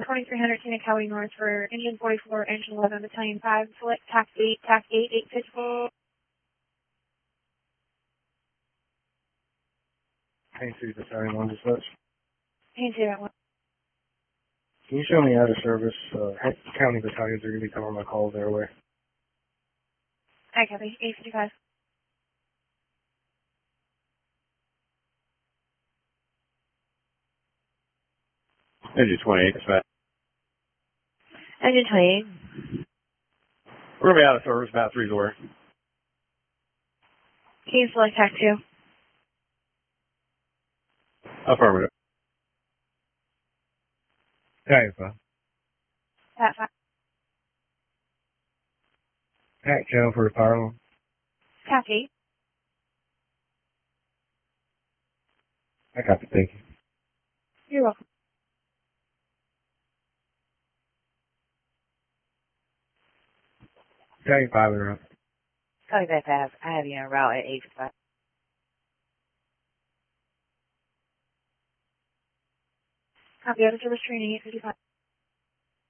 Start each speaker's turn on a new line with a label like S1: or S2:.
S1: 2300 Tinacawee North for Engine 44, Engine 11, Battalion 5, select TAC 8, TAC 8, 850.
S2: Haines City Battalion 1 to such.
S1: Haines City at 1.
S2: Can you show me out of service? County battalions are going to be coming on my calls their way.
S1: I copy. 855.
S3: Engine 28, dispatch.
S1: Engine 28.
S3: We're going to be out of service about 3 door.
S1: Can you select TAC 2?
S3: Affirmative.
S2: Battalion 5.
S1: TAC 5.
S2: TAC channel for the fire alarm.
S1: TAC 8.
S2: I copy, thank you.
S1: You're welcome.
S2: Battalion 5 interrupt.
S4: Copy that fast. I have you en route at 855.
S1: Copy out of service training 855.